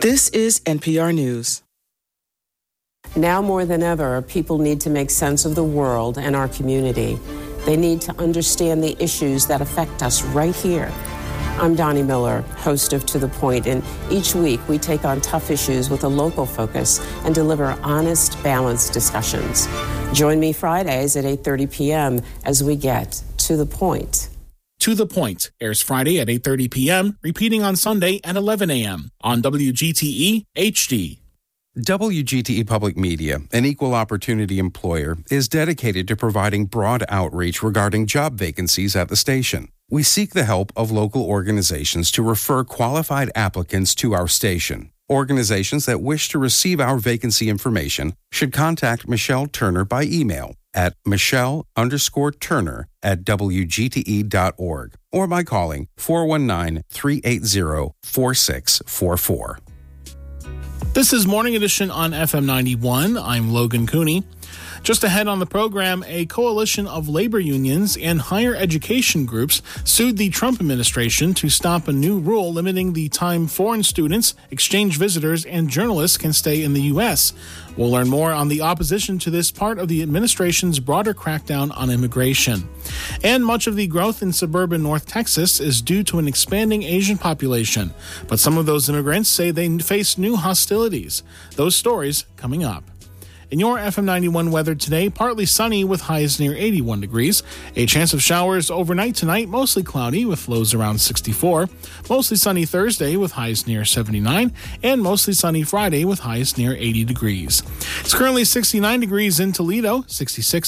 This is NPR News. Now more than ever, people need to make sense of the world and our community. They need to understand the issues that affect us right here. I'm Donnie Miller, host of To The Point, and each week we take on tough issues with a local focus and deliver honest, balanced discussions. Join me Fridays at 8:30 p.m. as we get to the point. To the Point airs Friday at 8:30 p.m., repeating on Sunday at 11 a.m. on WGTE HD. WGTE Public Media, an equal opportunity employer, is dedicated to providing broad outreach regarding job vacancies at the station. We seek the help of local organizations to refer qualified applicants to our station. Organizations that wish to receive our vacancy information should contact Michelle Turner by email at michelle_turner@wgte.org or by calling 419-380-4644. This is Morning Edition on FM 91. I'm Logan Cooney. Just ahead on the program, a coalition of labor unions and higher education groups sued the Trump administration to stop a new rule limiting the time foreign students, exchange visitors, and journalists can stay in the U.S. We'll learn more on the opposition to this part of the administration's broader crackdown on immigration. And much of the growth in suburban North Texas is due to an expanding Asian population. But some of those immigrants say they face new hostilities. Those stories coming up. In your FM 91 weather today, partly sunny with highs near 81 degrees. A chance of showers overnight tonight, mostly cloudy with lows around 64. Mostly sunny Thursday with highs near 79. And mostly sunny Friday with highs near 80 degrees. It's currently 69 degrees in Toledo, 66